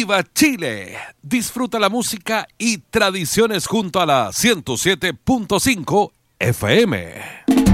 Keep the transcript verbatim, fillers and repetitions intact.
¡Viva Chile! Disfruta la música y tradiciones junto a la ciento siete punto cinco F M.